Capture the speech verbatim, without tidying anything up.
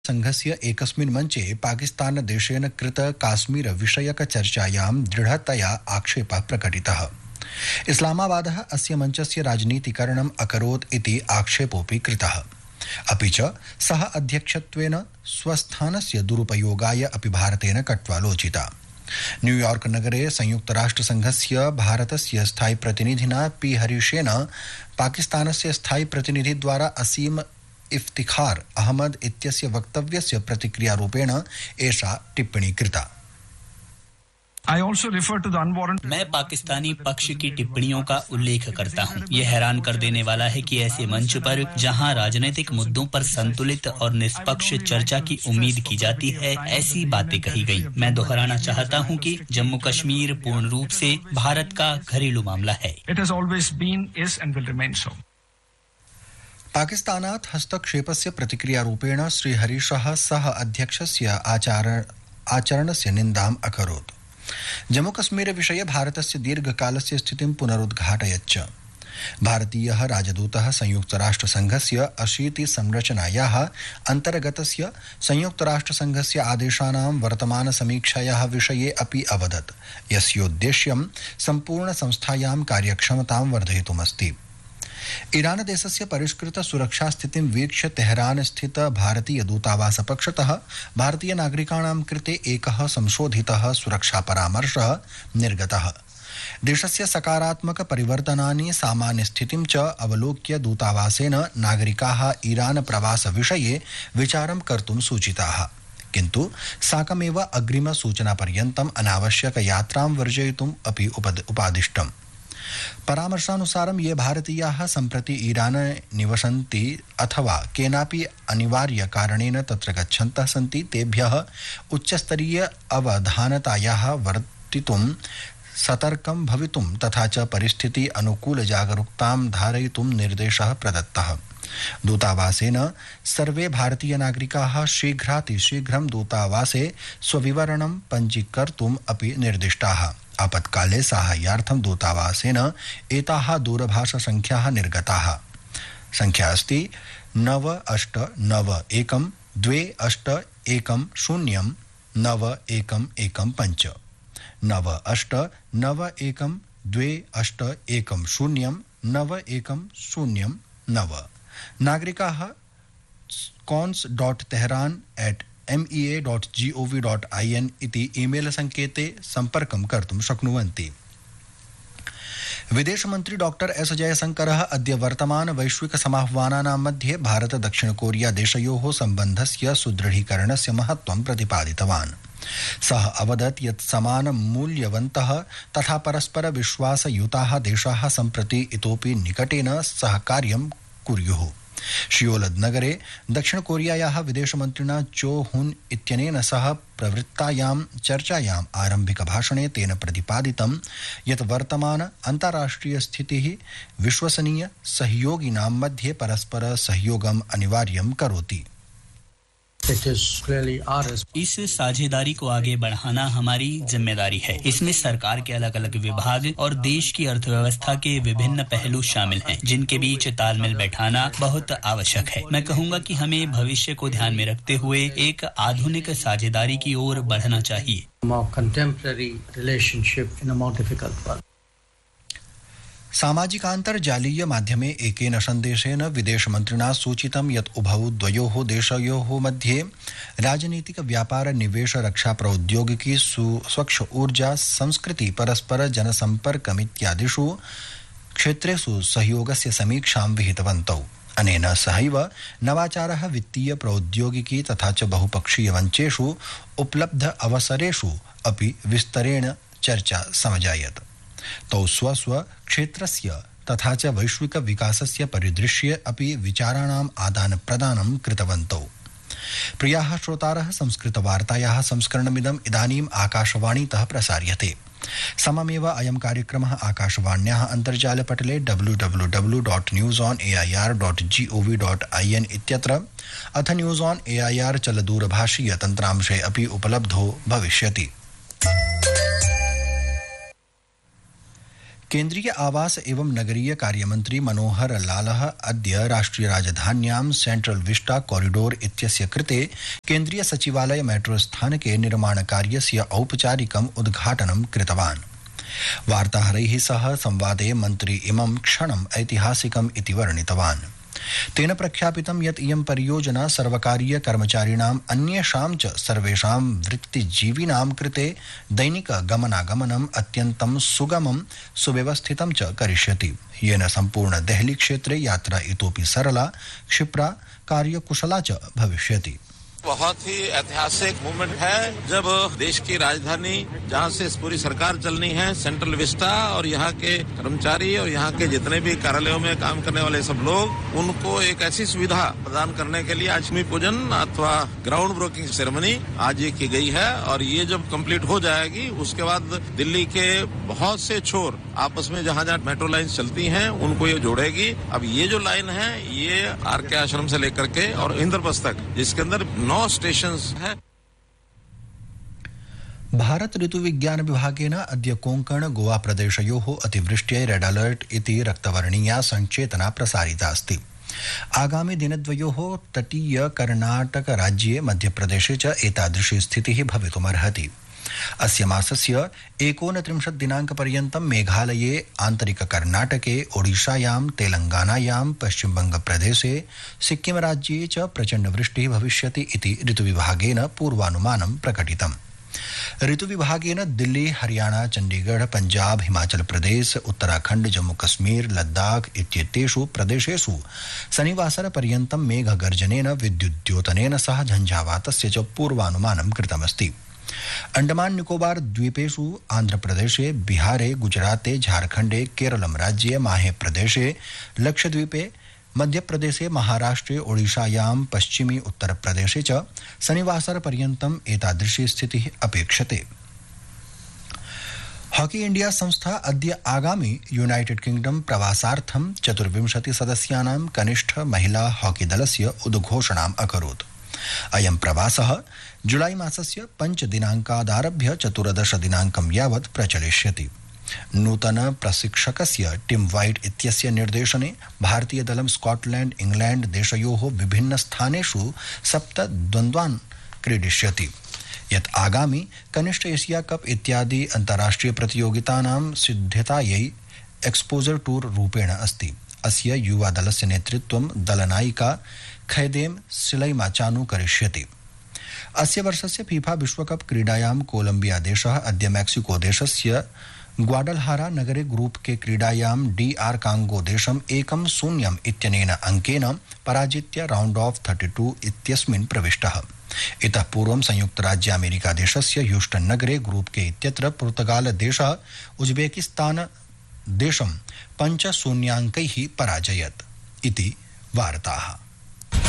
संघस्य एकस्मिन् मञ्चे पाकिस्तानदेशेन कृत काश्मीर विषयक चर्चायां दृढतया आक्षेपः प्रकटितः। इस्लामाबादः अस्य मञ्चस्य राजनीतिकरणम् अकरोत् इति आक्षेपोऽपि कृतः। अपि च सः अध्यक्षत्वेन स्वस्थानस्य दुरुपयोगाय अपि भारतेन कट्वालोचिता। न्यूयॉर्क नगरे संयुक्तराष्ट्रसंघस्य भारतस्य स्थायी प्रतिनिधिना पी हरीशेन पाकिस्तानस्य स्थायी प्रतिनिधिद्वारा असीम इफ्तिखार अहमद इत्यस्य वक्तव्यस्य प्रतिक्रियारूपेण एषा टिप्पणी कृता। मैं पाकिस्तानी पक्ष की टिप्पणियों का उल्लेख करता हूं। यह हैरान कर देने वाला है कि ऐसे मंच पर जहां राजनीतिक मुद्दों पर संतुलित और निष्पक्ष चर्चा की उम्मीद की जाती है, ऐसी बातें कही गई। मैं दोहराना चाहता हूं कि जम्मू कश्मीर पूर्ण रूप से भारत का घरेलू मामला है। पाकिस्तानात् हस्तक्षेपस्य प्रतिक्रियारूपेण श्रीहरीशः सह अध्यक्षस्य आचार आचरणस्य निन्दाम् अकरोत्। जम्मूकश्मीर विषये भारतस्य दीर्घकालस्य स्थितिं पुनरुद्घाटयच्च। भारतीयः राजदूतः संयुक्तराष्ट्रसंघस्य अशीति संरचनायाः अन्तर्गतस्य संयुक्तराष्ट्रसंघस्य आदेशानां वर्तमानसमीक्षायाः विषये अपि अवदत्, यस्योद्देश्यं सम्पूर्णसंस्थायां कार्यक्षमतां वर्धयितुमस्ति। ईरान देशस्य परिष्कृत सुरक्षा स्थितिं वीक्ष्य तेहरान स्थित भारतीय दूतावास पक्षतः भारतीय नागरिकाणां कृते एकः संशोधितः सुरक्षा परामर्शः निर्गतः। देशस्य सकारात्मक परिवर्तनानि सामान्य स्थितिं च अवलोक्य दूतावासेन नागरिकाः ईरान प्रवास विषये विचारं कर्तुं सूचिताः, किन्तु साकमेव अग्रिम सूचनापर्यन्तम् अनावश्यक यात्रां वर्जयितुम् अपि उपादिष्टम्। परामर्शानुसारं ये भारतीयाः सम्प्रति ईराने निवसन्ति अथवा केनापि अनिवार्य कारणेन तत्र गच्छन्तः सन्ति, तेभ्यः उच्चस्तरीय अवधानतायाः वर्तितुं सतर्कं भवितुं तथा च परिस्थिति अनुकूल जागरूकतां धारयितुं निर्देशः प्रदत्तः। दूतावासेन सर्वे भारतीय नागरिकाः शीघ्रातिशीघ्रं दूतावासे स्वविवरणं पञ्जीकर्तुम् अपि निर्दिष्टाः। आपत्काले साहाय्यार्थं दूतावासेन एताः दूरभाषासङ्ख्याः निर्गताः। संख्या अस्ति नव अष्ट नव एकं द्वे अष्ट एकं शून्यं नव एकम् एकं पञ्च नव अष्ट नव एकं द्वे अष्ट एकं शून्यं नव एकं शून्यं नव। नागरिकाः cons dot Tehran at M E A dot G O V dot I N इति ईमेल संकेते संपर्कं कर्तुं शक्नुवन्ति। विदेशमन्त्री डॉक्टर एस जयशंकरः अद्य वर्तमान वैश्विक समाह्वानानां मध्ये भारत दक्षिण कोरिया देशयोः सम्बन्धस्य सुदृढीकरणस्य महत्त्वं प्रतिपादितवान्। सः अवदत् यत् समान मूल्यवन्तः तथा परस्पर विश्वासयुताः देशाः सम्प्रति इतोपि निकटेन सहकार्यं कुर्युः। शियोलद नगरे दक्षिण कोरियायाः विदेशमन्त्रिणा चो हुन इत्यनेन सह प्रवृत्तायां चर्चायाम् आरम्भिकभाषणे तेन प्रतिपादितं यत् वर्तमान अन्ताराष्ट्रिय स्थितिः विश्वसनीय सहयोगिनां मध्ये परस्पर सहयोगम् अनिवार्यं करोति। इस साझेदारी को आगे बढ़ाना हमारी जिम्मेदारी है। इसमें सरकार के अलग अलग विभाग और देश की अर्थव्यवस्था के विभिन्न पहलू शामिल हैं, जिनके बीच तालमेल बैठाना बहुत आवश्यक है। मैं कहूँगा कि हमें भविष्य को ध्यान में रखते हुए एक आधुनिक साझेदारी की ओर बढ़ना चाहिए। सामाजिकान्तर्जालीय माध्यमे एकेन सन्देशेन विदेशमन्त्रिणा सूचितं यत् उभौ द्वयोः देशयोः मध्ये राजनीतिक व्यापार निवेश रक्षा प्रौद्योगिकी स्वच्छ ऊर्जा संस्कृति परस्पर जनसम्पर्कमित्यादिषु क्षेत्रेषु सहयोगस्य समीक्षां विहितवन्तौ। अनेन सहैव नवाचारः वित्तीय प्रौद्योगिकी तथा च बहुपक्षीय मञ्चेषु उपलब्ध अवसरेषु अपि विस्तरेण चर्चा समजायत। तौ स्वस्व क्षेत्रस्य तथा च वैश्विक विकासस्य परिदृश्ये अपि विचाराणाम् आदानप्रदानं कृतवन्तौ। प्रियाः श्रोतारः, संस्कृतवार्तायाः संस्करणमिदम् इदानीम् आकाशवाणीतः प्रसार्यते। सममेव अयं कार्यक्रमः आकाशवाण्याः अन्तर्जालपटले W W W dot news on A I R dot G O V dot I N इत्यत्र अथ news on A I R चलदूरभाषीय तन्त्रांशे अपि उपलब्धो भविष्यति। केन्द्रीय आवास एवं नगरीय कार्यमन्त्री मनोहर लालः अद्य राष्ट्रिय राजधान्यां सेंट्रल विस्टा कॉरिडोर इत्यस्य कृते केन्द्रीय सचिवालय मेट्रो स्थानके निर्माणकार्यस्य औपचारिकम् उद्घाटनं कृतवान्। वार्ताहरैः सह संवादे मन्त्री इमं क्षणम् ऐतिहासिकम् इति वर्णितवान्। तेन प्रख्यापितं यत् इयं परियोजना सर्वकारीय कर्मचारिणाम् अन्येषां च सर्वेषां वृत्तिजीविनां कृते दैनिक गमनागमनम् अत्यन्तं सुगमं सुव्यवस्थितं च करिष्यति, येन सम्पूर्ण देहली क्षेत्रे यात्रा इतोपि सरला, क्षिप्रा, कार्यकुशला च भविष्यति। बहुत ही ऐतिहासिक मूवमेंट है जब देश की राजधानी जहां से पूरी सरकार चलनी है सेंट्रल विस्टा और यहाँ के कर्मचारी और यहाँ के जितने भी कार्यालयों में काम करने वाले सब लोग उनको एक ऐसी सुविधा प्रदान करने के लिए आज भूमि पूजन अथवा ग्राउंड ब्रेकिंग सेरेमनी आज ये की गई है और ये जब कंप्लीट हो जाएगी उसके बाद दिल्ली के बहुत से छोर आपस में जहाँ जहाँ मेट्रो लाइन चलती हैं उनको ये जोड़ेगी। अब ये जो लाइन है ये आर के आश्रम से लेकर के और इंद्रप्रस्थ तक जिसके अंदर नौ स्टेशंस हैं। भारत ऋतुविज्ञान विभागेन अद्य कोंकण गोवा प्रदेशयोः अतिवृष्ट्यै रेड अलर्ट इति रक्तवर्णीया संचेतना प्रसारिता अस्ति। आगामि दिनद्वयोः तटीय कर्णाटक राज्ये मध्यप्रदेशे च एतादृशी स्थितिः भवितुमर्हति। अस्य मासस्य एकोनत्रिंशत् दिनाङ्कपर्यन्तं मेघालये, आन्तरिक कर्णाटके, ओडिशायां, तेलंगानायां, पश्चिमबंगप्रदेशे, सिक्किम राज्ये च प्रचण्डवृष्टिः भविष्यति इति ऋतुविभागेन पूर्वानुमानं प्रकटितम्। ऋतुविभागेन दिल्ली, हरियाणा, चण्डीगढ़, पंजाब, हिमाचल प्रदेश, उत्तराखण्ड, जम्मू कश्मीर, लद्दाख इत्येतेषु प्रदेशेषु शनिवासरपर्यन्तं मेघगर्जनेन, विद्युद्योतनेन सह झञ्झावातस्य च पूर्वानुमानं कृतमस्ति। अंडमान निकोबार द्वीपेषु, आंध्रप्रदेशे, बिहारे, गुजराते, झारखंडे, केरलम राज्ये, माहे प्रदेशे, लक्षद्वीपे, मध्यप्रदेशे, महाराष्ट्रे, ओडिशायां, पश्चिमी उत्तर प्रदेशे च शनिवासर पर्यन्तम् एतादृशी स्थितिः अपेक्षते। हॉकी इंडिया संस्था अद्य आगामि यूनाइटेड किंगडम प्रवासार्थं चतुर्विंशति सदस्यानां कनिष्ठ महिला हॉकी दलस्य उद्घोषणाम् अकरोत्। अयं प्रवासः जुलाई मासस्य पंच दिनाङ्कादारभ्य चतुर्दश दिनाङ्कं यावत् प्रचलिष्यति। नूतन प्रशिक्षकस्य टिम वाइट इत्यस्य निर्देशने भारतीय दलं स्कॉटलैंड, इंग्लैंड देशयोः विभिन्न स्थानेषु सप्त द्वन्द्वान् क्रीडिष्यति, यत् आगामि कनिष्ठ एशिया कप इत्यादि अन्ताराष्ट्रिय प्रतियोगितानां सिद्धतायै एक्सपोजर टूर रूपेण अस्ति। अस्य युवा दलस्य नेतृत्वं दलनायिका खैदेम सिलैमाचानु करिष्यति। अस्य वर्षस्य फीफा विश्वकप क्रीडायां कोलंबिया देशः अद्य मेक्सिको देशस्य ग्वाडलहारा नगरे ग्रुप के क्रीडायां डी आर कांगो देशम् एकं शून्यम् इत्यनेन अंकेन पराजित्य राउंड ऑफ थर्टी टू इत्यस्मिन् प्रविष्टः। इतः पूर्वं संयुक्त राज्य अमेरिका देशस्य ह्यूस्टन नगरे ग्रुप के इत्यत्र पुर्तगाल देशः उज्बेकिस्तान देशं पंच शून्याङ्कैः पराजयत् इति वार्ताः।